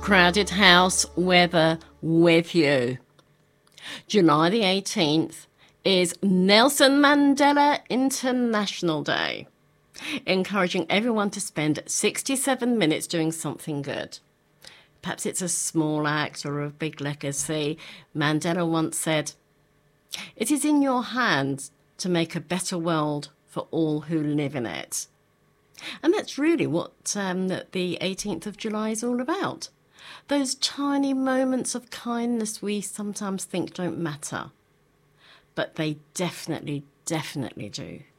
Crowded house weather with you. July the 18th is Nelson Mandela International Day, encouraging everyone to spend 67 minutes doing something good. Perhaps it's a small act or a big legacy. Mandela once said, "It is in your hands to make a better world for all who live in it." And that's really what the 18th of July is all about. Those tiny moments of kindness we sometimes think don't matter. But they definitely do.